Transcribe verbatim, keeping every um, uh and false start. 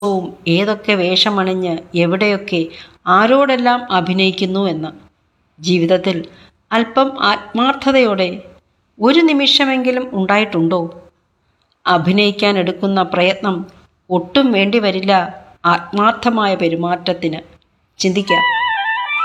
വും ഏതൊക്കെ വേഷമണിഞ്ഞ് എവിടെയൊക്കെ ആരോടെല്ലാം അഭിനയിക്കുന്നു എന്ന്. ജീവിതത്തിൽ അല്പം ആത്മാർത്ഥതയോടെ ഒരു നിമിഷമെങ്കിലും ഉണ്ടായിട്ടുണ്ടോ? അഭിനയിക്കാൻ എടുക്കുന്ന പ്രയത്നം ഒട്ടും വേണ്ടിവരില്ല ആത്മാർത്ഥമായ പെരുമാറ്റത്തിന്. ചിന്തിക്കാം.